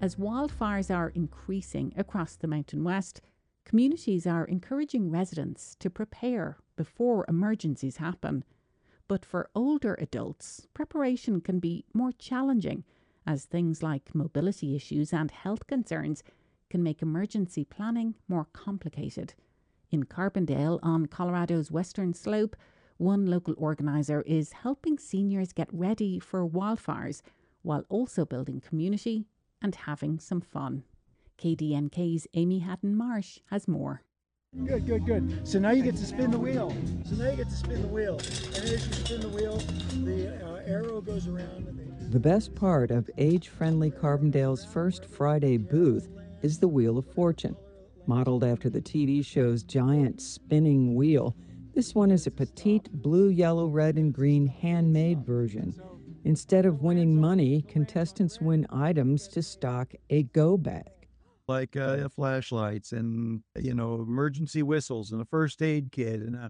As wildfires are increasing across the Mountain West, communities are encouraging residents to prepare before emergencies happen. But for older adults, preparation can be more challenging as things like mobility issues and health concerns can make emergency planning more complicated. In Carbondale, on Colorado's western slope, one local organiser is helping seniors get ready for wildfires while also building community and having some fun. KDNK's Amy Hatton Marsh has more. Good, good, good. So now you get to spin the wheel. And as you spin the wheel, the arrow goes around. The best part of age-friendly Carbondale's first Friday booth is the Wheel of Fortune. Modeled after the TV show's giant spinning wheel, this one is a petite blue, yellow, red, and green handmade version. Instead of winning money, contestants win items to stock a go bag. Like flashlights and, emergency whistles and a first aid kit and